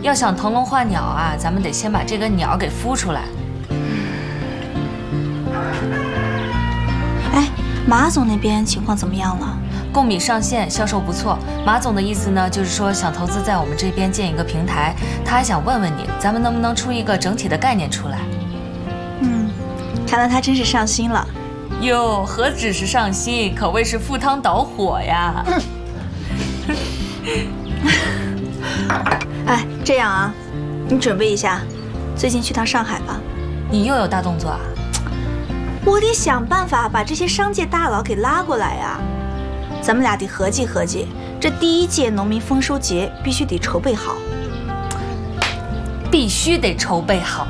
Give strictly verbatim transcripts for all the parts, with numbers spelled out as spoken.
要想腾笼换鸟啊，咱们得先把这个鸟给孵出来。 哎，马总那边情况怎么样了？ 贡米上线，销售不错。马总的意思呢，就是说想投资在我们这边建一个平台，他还想问问你，咱们能不能出一个整体的概念出来？ 嗯，看来他真是上心了。 哟，何止是上心，可谓是赴汤蹈火呀！ 哎，这样啊，你准备一下，最近去趟上海吧。 你又有大动作啊？ 我得想办法把这些商界大佬给拉过来呀。咱们俩得合计合计，这第一届农民丰收节必须得筹备好， 必须得筹备好。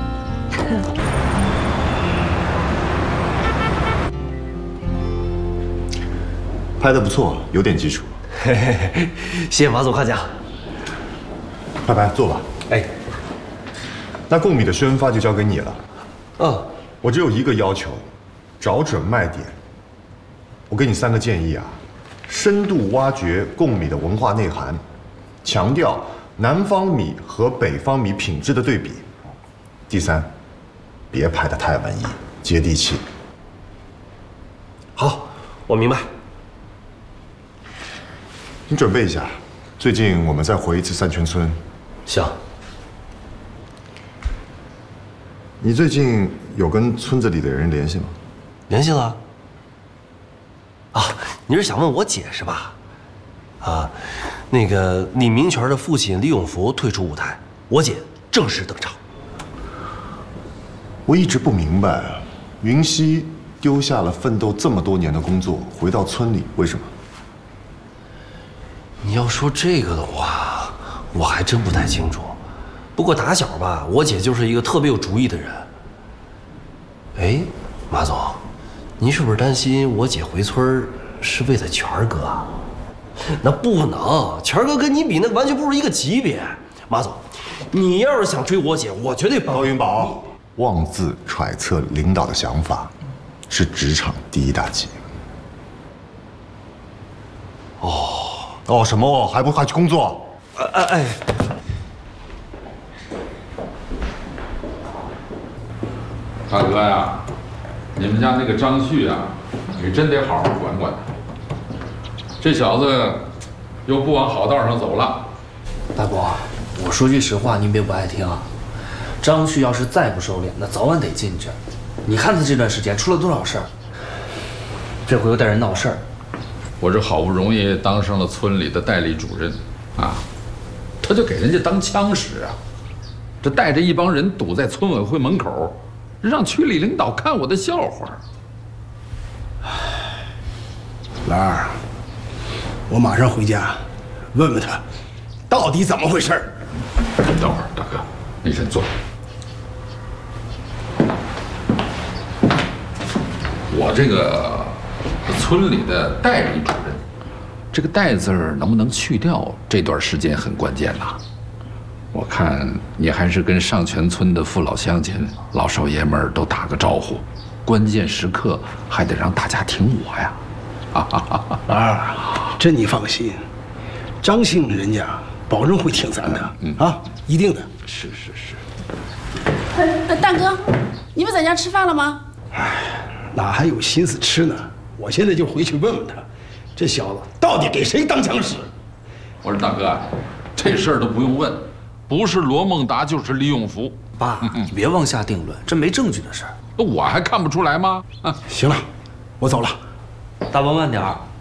拍得不错，有点基础。 嘿嘿嘿，谢谢马总夸奖。 拜拜，坐吧。 哎， 那贡米的宣发就交给你了。 嗯， 我只有一个要求，找准卖点。我给你三个建议啊：深度挖掘贡米的文化内涵，强调南方米和北方米品质的对比。第三，别拍得太文艺，接地气。 好，我明白。 你准备一下，最近我们再回一次三泉村。 行。 你最近有跟村子里的人联系吗？ 联系了。啊，你是想问我姐是吧？啊，那个李明泉的父亲李永福退出舞台，我姐正式登场。 我一直不明白，云溪丢下了奋斗这么多年的工作，回到村里，为什么？ 你要说这个的话，我还真不太清楚。不过打小吧，我姐就是一个特别有主意的人。哎，马总，您是不是担心我姐回村是为了权儿哥啊？那不能，权儿哥跟你比，那完全不是一个级别。马总，你要是想追我姐，我绝对帮。 高云宝，妄自揣测领导的想法，是职场第一大忌。 哦。 哦，什么？还不快去工作？ 哎哎哎！ 大哥呀，你们家那个张旭啊，你真得好好管管他。这小子又不往好道上走了。 大伯，我说句实话，您别不爱听啊。张旭要是再不收敛，那早晚得进去。你看他这段时间出了多少事儿，这回又带人闹事儿。 我这好不容易当上了村里的代理主任，啊，他就给人家当枪使啊！这带着一帮人堵在村委会门口，让区里领导看我的笑话。 兰儿，我马上回家，问问他，到底怎么回事。 等会儿，大哥，你先坐。我这个。村里的代理主任，这个“代”字儿能不能去掉？这段时间很关键了。我看你还是跟上泉村的父老乡亲、老少爷们儿都打个招呼，关键时刻还得让大家听我呀！啊哈哈！ 兰儿，这你放心，张姓人家保证会听咱的，嗯啊，一定的。 是是是。 呃，大哥，你们在家吃饭了吗？ 哎，哪还有心思吃呢？我现在就回去问问他，这小子到底给谁当枪使？ 我说大哥，这事儿都不用问，不是罗孟达就是李永福。 爸，你别妄下定论，这没证据的事儿。 我还看不出来吗？ 行了，我走了。 大伯慢点儿。